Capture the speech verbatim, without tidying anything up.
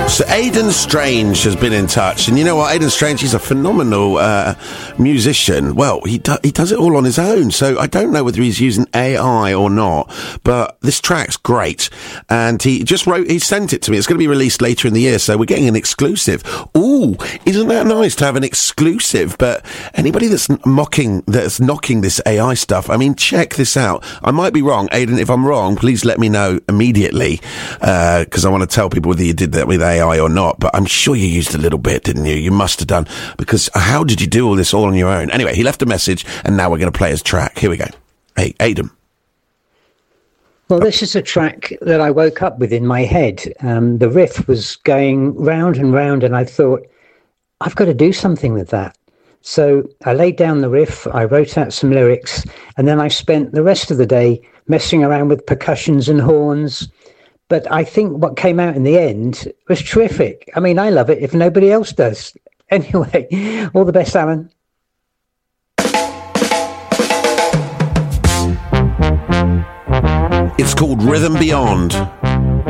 So Aidan Strange has been in touch, and you know what, Aidan Strange, he's a phenomenal uh, musician. Well, he do- he does it all on his own, so I don't know whether he's using A I or not, but this track's great, and he just wrote, he sent it to me. It's going to be released later in the year, so we're getting an exclusive. Ooh, isn't that nice to have an exclusive? But anybody that's mocking, that's knocking this A I stuff, I mean, check this out. I might be wrong, Aidan. If I'm wrong, please let me know immediately, because uh, I want to tell people whether you did that with A I or not, but I'm sure you used a little bit, didn't you? You must have done, because how did you do all this all on your own? Anyway, he left a message, and now we're going to play his track. Here we go. Hey, Aidan. Well, this is a track that I woke up with in my head. Um, the riff was going round and round, and I thought, I've got to do something with that. So I laid down the riff, I wrote out some lyrics, and then I spent the rest of the day messing around with percussions and horns. But I think what came out in the end was terrific. I mean, I love it if nobody else does. Anyway, all the best, Alan. It's called Rhythm Beyond.